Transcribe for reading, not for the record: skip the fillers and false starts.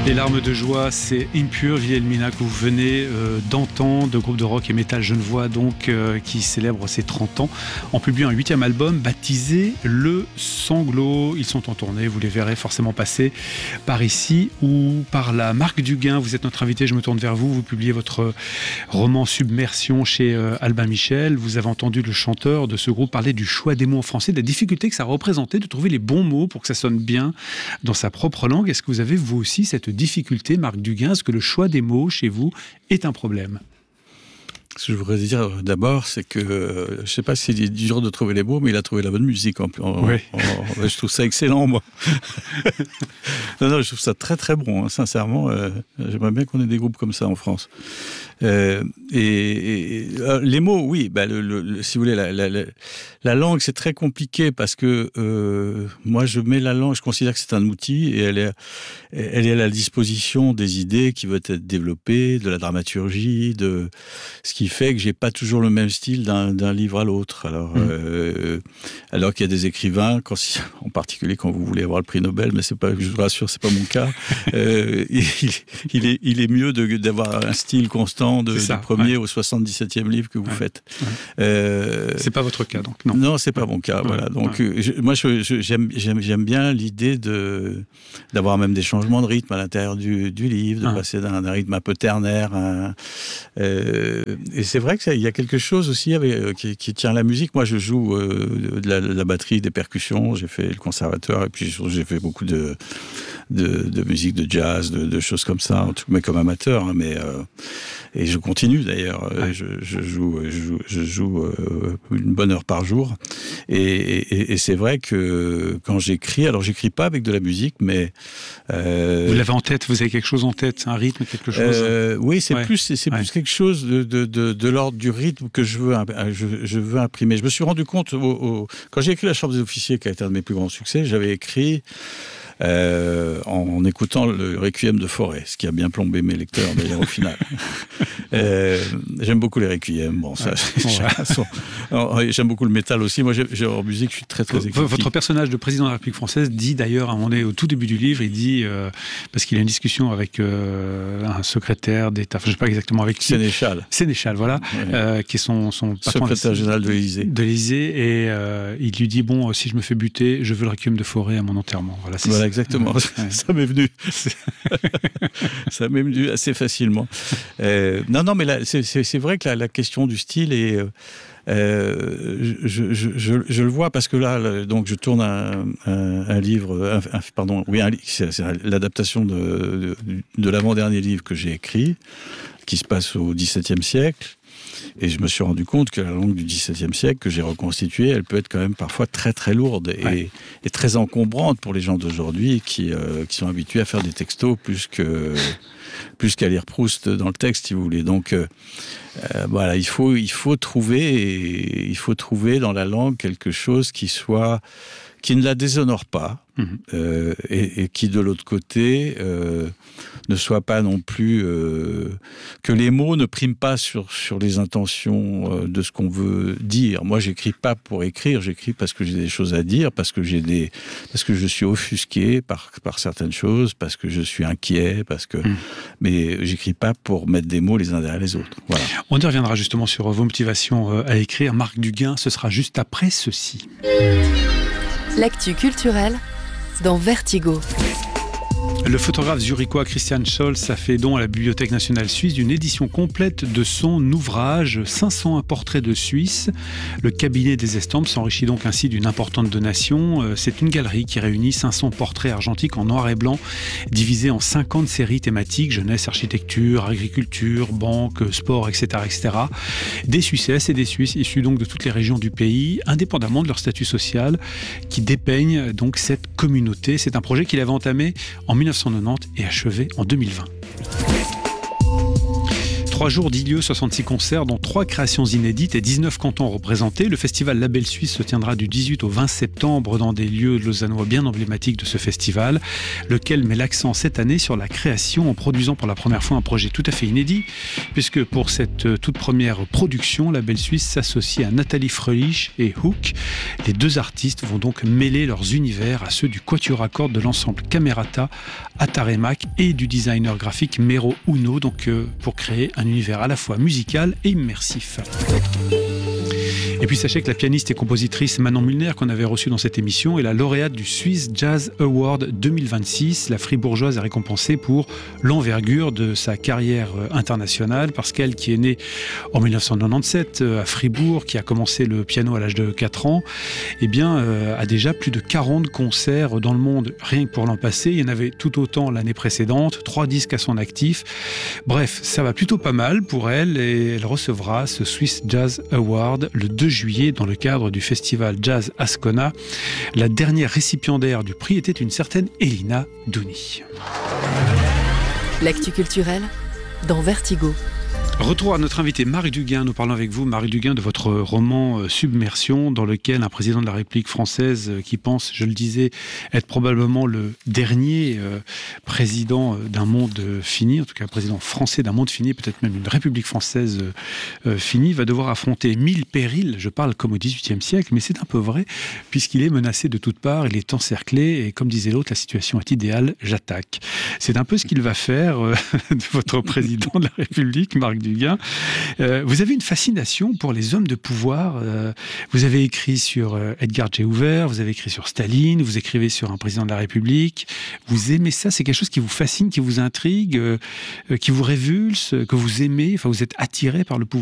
Les larmes de joie, c'est Impure, Wilhelmina, que vous venez d'entendre, groupe de rock et métal genevois donc, qui célèbre ses 30 ans en publiant un 8e album baptisé Le Sanglot. Ils sont en tournée, vous les verrez forcément passer par ici ou par là. Marc Duguin, vous êtes notre invité, je me tourne vers vous. Vous publiez votre roman Submersion chez Albin Michel. Vous avez entendu le chanteur de ce groupe parler du choix des mots en français, de la difficulté que ça représentait de trouver les bons mots pour que ça sonne bien dans sa propre langue. Est-ce que vous avez vous aussi cette difficulté, Marc Duguin? Est-ce que le choix des mots chez vous est un problème? Ce que je voudrais dire d'abord, c'est que je ne sais pas s'il est dur de trouver les mots, mais il a trouvé la bonne musique. Je trouve ça excellent, moi. Non, je trouve ça très très bon, hein, sincèrement. J'aimerais bien qu'on ait des groupes comme ça en France. Les mots, oui. Si vous voulez, la langue, c'est très compliqué parce que moi, je mets la langue, je considère que c'est un outil et elle est à la disposition des idées qui veulent être développées, de la dramaturgie, de ce qui fait que j'ai pas toujours le même style d'un livre à l'autre. Alors qu'il y a des écrivains, en particulier quand vous voulez avoir le prix Nobel, mais je vous rassure, c'est pas mon cas. Il est mieux d'avoir un style constant du premier au 77e livre que vous faites. C'est pas votre cas, donc non, c'est pas mon cas. Voilà. Donc moi, j'aime bien l'idée d'avoir même des changements de rythme à l'intérieur du livre, de passer d'un rythme un peu ternaire. Et c'est vrai qu'il y a quelque chose aussi qui tient à la musique. Moi, je joue de la batterie, des percussions. J'ai fait le conservatoire et puis j'ai fait beaucoup de musique, de jazz, de choses comme ça, mais comme amateur. Hein, et je continue d'ailleurs. Je joue une bonne heure par jour. Et c'est vrai que quand j'écris, alors j'écris pas avec de la musique, mais vous l'avez en tête. Vous avez quelque chose en tête, un rythme, quelque chose. Oui, c'est plus quelque chose de l'ordre du rythme que je veux imprimer. Je me suis rendu compte quand j'ai écrit La Chambre des officiers, qui a été un de mes plus grands succès, j'avais écrit en écoutant le Requiem de Fauré, ce qui a bien plombé mes lecteurs d'ailleurs au final. J'aime beaucoup les Requiem. J'aime beaucoup le métal aussi. Moi, en musique, je suis très très éclectique. Votre personnage de président de la République française dit d'ailleurs, on est au tout début du livre, il dit parce qu'il a une discussion avec un secrétaire d'État, je ne sais pas exactement avec qui. Sénéchal, voilà, qui est son patron, secrétaire général de l'Élysée, et il lui dit si je me fais buter, je veux le Requiem de Fauré à mon enterrement. Voilà, exactement. Ça m'est venu. Ça m'est venu assez facilement. Non, mais là, c'est vrai que la question du style est. Je le vois parce que là, donc je tourne un livre, c'est l'adaptation de l'avant-dernier livre que j'ai écrit, qui se passe au XVIIe siècle. Et je me suis rendu compte que la langue du XVIIe siècle que j'ai reconstituée, elle peut être quand même parfois très très lourde et très encombrante pour les gens d'aujourd'hui qui sont habitués à faire des textos plus qu'à lire Proust dans le texte, si vous voulez. Donc voilà, il faut trouver dans la langue quelque chose qui ne la déshonore pas. Et qui de l'autre côté ne soit pas non plus que les mots ne priment pas sur les intentions de ce qu'on veut dire. Moi, j'écris pas pour écrire, j'écris parce que j'ai des choses à dire, parce que je suis offusqué par certaines choses, parce que je suis inquiet, mais j'écris pas pour mettre des mots les uns derrière les autres. Voilà. On y reviendra justement sur vos motivations à écrire. Marc Duguin, ce sera juste après ceci. L'actu culturelle dans Vertigo. Le photographe zurichois Christian Scholz a fait don à la Bibliothèque nationale suisse d'une édition complète de son ouvrage 501 portraits de Suisse. Le cabinet des estampes s'enrichit donc ainsi d'une importante donation. C'est une galerie qui réunit 500 portraits argentiques en noir et blanc, divisés en 50 séries thématiques, jeunesse, architecture, agriculture, banque, sport, etc., etc. Des Suissesses et des Suisses issus donc de toutes les régions du pays, indépendamment de leur statut social, qui dépeignent donc cette communauté. C'est un projet qu'il avait entamé en 1990 et achevé en 2020. 3 jours, 10 lieux, 66 concerts, dont 3 créations inédites et 19 cantons représentés. Le festival Label Suisse se tiendra du 18 au 20 septembre dans des lieux lausannois bien emblématiques de ce festival, lequel met l'accent cette année sur la création en produisant pour la première fois un projet tout à fait inédit, puisque pour cette toute première production, Label Suisse s'associe à Nathalie Fröhlich et Hook. Les 2 artistes vont donc mêler leurs univers à ceux du quatuor à cordes de l'ensemble Camerata à Taremac et du designer graphique Mero Uno, donc pour créer un univers à la fois musical et immersif. Et puis sachez que la pianiste et compositrice Manon Mulner, qu'on avait reçue dans cette émission, est la lauréate du Swiss Jazz Award 2026. La fribourgeoise est récompensée pour l'envergure de sa carrière internationale, parce qu'elle, qui est née en 1997 à Fribourg, qui a commencé le piano à l'âge de 4 ans, eh bien, a déjà plus de 40 concerts dans le monde, rien que pour l'an passé. Il y en avait tout autant l'année précédente, 3 disques à son actif. Bref, ça va plutôt pas mal pour elle, et elle recevra ce Swiss Jazz Award le 2 juillet dans le cadre du festival Jazz Ascona. La dernière récipiendaire du prix était une certaine Elina Douni. L'actu culturelle dans Vertigo. Retour à notre invité Marc Duguin. Nous parlons avec vous, Marc Duguin, de votre roman Submersion, dans lequel un président de la République française qui pense, je le disais, être probablement le dernier président d'un monde fini, en tout cas président français d'un monde fini, peut-être même une République française finie, va devoir affronter 1000 périls. Je parle comme au XVIIIe siècle, mais c'est un peu vrai, puisqu'il est menacé de toutes parts, il est encerclé, et comme disait l'autre, la situation est idéale, j'attaque. C'est un peu ce qu'il va faire de votre président de la République, Marc Duguin. Vous avez une fascination pour les hommes de pouvoir. Vous avez écrit sur Edgar J. Hoover, vous avez écrit sur Staline, vous écrivez sur un président de la République. Vous aimez ça? C'est quelque chose qui vous fascine, qui vous intrigue, qui vous révulse, que vous aimez? Enfin, vous êtes attiré par le pouvoir?